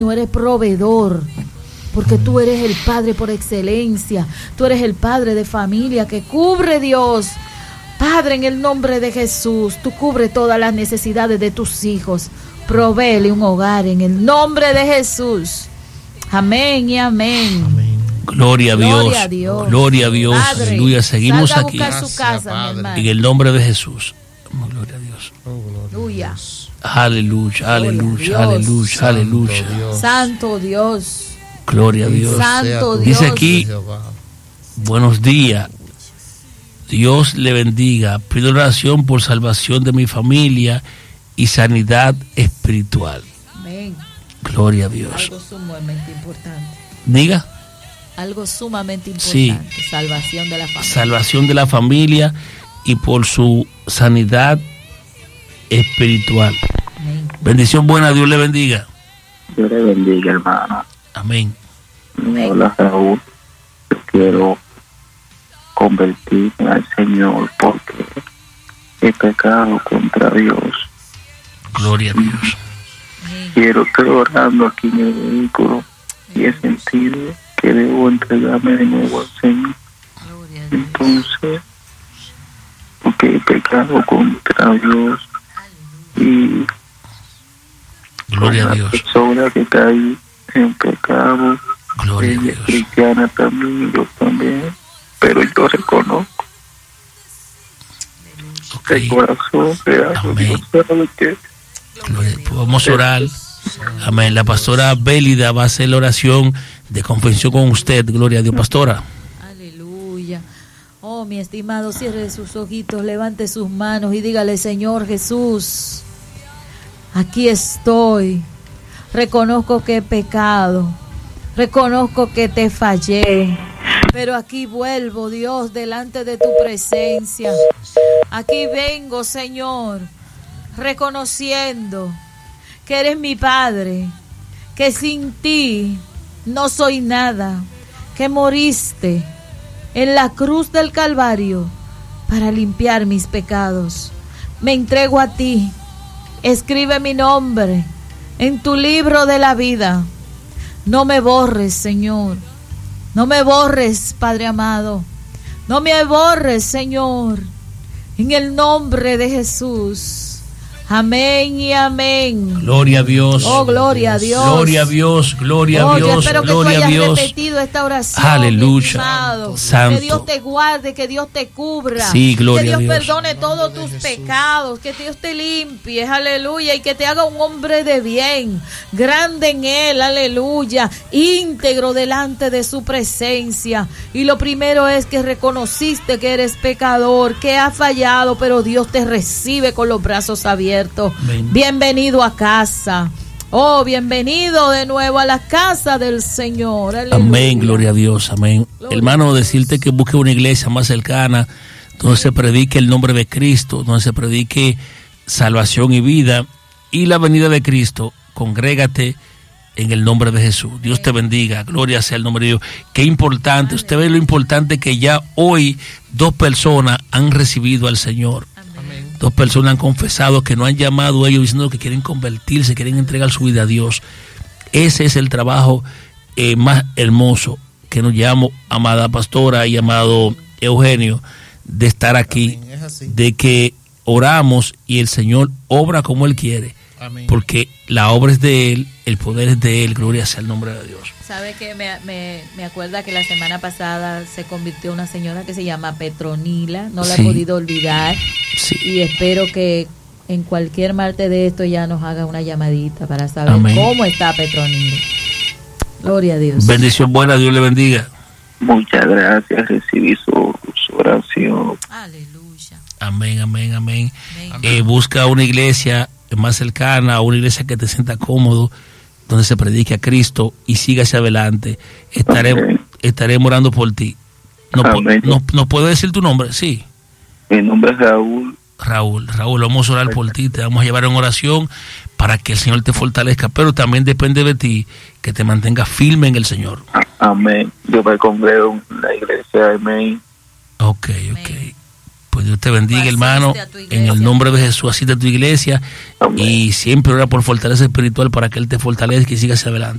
Tú eres proveedor, porque tú eres el Padre por excelencia. Tú eres el Padre de familia que cubre, Dios. Padre, en el nombre de Jesús, tú cubre todas las necesidades de tus hijos. Provéele un hogar en el nombre de Jesús. Amén y amén. Amén. Gloria a Dios. Gloria a Dios. Gloria a Dios. Padre, Aleluya. Seguimos aquí. Su casa, mi hermano. En el nombre de Jesús. Gloria a Dios. Aleluya. Aleluya, aleluya, aleluya, aleluya. Santo Dios. Gloria a Dios. Santo Dios. Dice aquí, buenos días. Dios le bendiga. Pido oración por salvación de mi familia y sanidad espiritual. Amén. Gloria a Dios. Algo sumamente importante. Diga. Algo sumamente importante. Sí. Salvación de la familia. Salvación de la familia y por su sanidad espiritual. Amén. Bendición buena, Dios le bendiga. Dios le bendiga, hermano. Amén. Hola, Raúl. Yo quiero convertirme al Señor porque he pecado contra Dios. Gloria a Dios. Quiero estar orando aquí en el vehículo y he sentido que debo entregarme de nuevo al Señor. Gloria a Dios. Entonces, porque he pecado contra Dios y Gloria a una Dios. persona que cae en pecado, Gloria a ella es Dios. cristiana también, yo también, pero yo reconozco Ok. de corazón real, Amén. Dios sabe que Gloria. Pues vamos a orar. Amén. La pastora Bélida va a hacer la oración de confesión con usted. Gloria a Dios, pastora. Aleluya. Oh, mi estimado, cierre sus ojitos, levante sus manos y dígale: Señor Jesús, aquí estoy. Reconozco que he pecado. Reconozco que te fallé. Pero aquí vuelvo, Dios, delante de tu presencia. Aquí vengo, Señor, reconociendo que eres mi Padre, que sin ti no soy nada, que moriste en la cruz del Calvario para limpiar mis pecados. Me entrego a ti. Escribe mi nombre en tu libro de la vida. No me borres, Señor. No me borres, Padre amado. No me borres, Señor. En el nombre de Jesús. Amén y amén. Gloria a Dios. Oh, gloria a Dios. Gloria a Dios. Gloria a Yo Dios. espero que tú Gloria a hayas Dios. repetido esta oración. Aleluya. Mi estimado. Santo. Que Dios te guarde, que Dios te cubra. Sí, gloria que Dios a Dios. perdone todos tus pecados, que Dios te limpie, aleluya, y que te haga un hombre de bien, grande en Él, aleluya, íntegro delante de su presencia. Y lo primero es que reconociste que eres pecador, que has fallado, pero Dios te recibe con los brazos abiertos. Amén. Bienvenido a casa. Oh, bienvenido de nuevo a la casa del Señor. Aleluya. Amén, gloria a Dios, amén. Gloria Hermano, decirte que busque una iglesia más cercana, donde se predique el nombre de Cristo, donde se predique salvación y vida, y la venida de Cristo. Congrégate en el nombre de Jesús. Dios te bendiga, gloria sea el nombre de Dios. Qué importante, usted ve lo importante que ya hoy 2 personas han recibido al Señor. 2 personas han confesado, que no han llamado a ellos diciendo que quieren convertirse, quieren entregar su vida a Dios. Ese es el trabajo más hermoso que nos llamo, amada pastora y amado Eugenio, de estar aquí, de que oramos y el Señor obra como Él quiere. Amén. Porque la obra es de Él, el poder es de Él, gloria sea el nombre de Dios. ¿Sabe que me acuerda que la semana pasada se convirtió una señora que se llama Petronila? No la Sí. he podido olvidar. Sí. Y espero que en cualquier martes de esto ya nos haga una llamadita para saber Amén. cómo está Petronila. Gloria a Dios. Bendición buena, Dios le bendiga. muchas gracias, recibí su oración. Aleluya. Amén, amén, amén. Amén. Busca una iglesia más cercana, una iglesia que te sienta cómodo, donde se predique a Cristo y siga hacia adelante. Estaremos orando por ti. ¿No puedo decir tu nombre? Sí. Mi nombre es Raúl. Raúl, vamos a orar por ti, te vamos a llevar en oración para que el Señor te fortalezca, pero también depende de ti que te mantengas firme en el Señor. Amén. Yo me congrego en la iglesia. Amén. Ok. Pues Pues Dios te bendiga, Asiste hermano. a tu iglesia. En el nombre de Jesús, asiste a tu iglesia. Amén. Y siempre ora por fortaleza espiritual para que Él te fortalezca y siga hacia adelante.